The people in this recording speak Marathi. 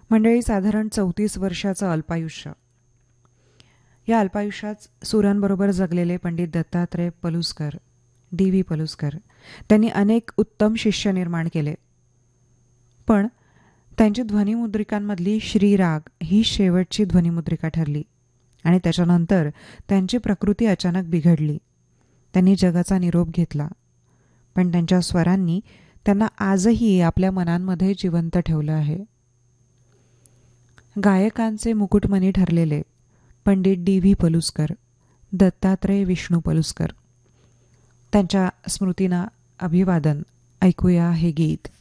मंडळी, साधारण 34 वर्षाचं अल्पायुष्य. या अल्पायुष्यात सुरांबरोबर जगलेले पंडित दत्तात्रय पलुसकर, डी.व्ही. पलुसकर, त्यांनी अनेक उत्तम शिष्य निर्माण केले. पण त्यांची ध्वनिमुद्रिकांमधली श्रीराग ही शेवटची ध्वनिमुद्रिका ठरली आणि त्याच्यानंतर त्यांची प्रकृती अचानक बिघडली. त्यांनी जगाचा निरोप घेतला, पण त्यांच्या स्वरांनी त्यांना आजही आपल्या मनांमध्ये जिवंत ठेवलं आहे. गायकांचे मुकुटमणी ठरलेले पंडित डी.व्ही. पलुसकर, दत्तात्रय विष्णू पलुसकर, त्यांच्या स्मृतींना अभिवादन. ऐकूया हे गीत.